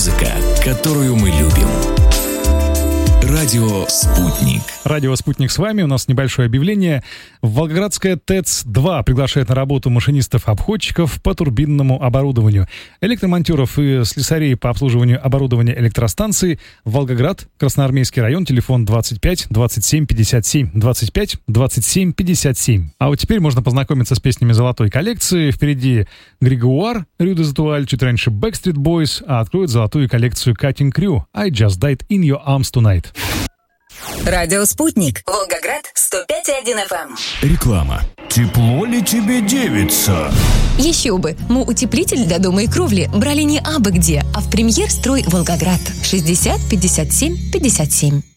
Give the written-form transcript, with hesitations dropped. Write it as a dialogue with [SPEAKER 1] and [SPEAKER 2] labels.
[SPEAKER 1] Музыка, которую мы любим. Радио «Спутник».
[SPEAKER 2] Радио «Спутник» с вами. У нас небольшое объявление. Волгоградская ТЭЦ-2 приглашает на работу машинистов-обходчиков по турбинному оборудованию, электромонтеров и слесарей по обслуживанию оборудования электростанции. Волгоград, Красноармейский район, телефон 25 27 57, 25 27 57. А вот теперь можно познакомиться с песнями золотой коллекции. Впереди Григуар, Rue des Étoiles, чуть раньше Backstreet Boys, а откроет золотую коллекцию Cutting Crew, I Just Died in Your Arms Tonight.
[SPEAKER 3] Радио «Спутник». Волгоград, 105,1 FM.
[SPEAKER 1] Реклама.
[SPEAKER 4] Тепло ли тебе, девица?
[SPEAKER 5] Еще бы! Мы утеплитель для дома и кровли брали не абы где, а в «Премьер Строй Волгоград». 60 57 57.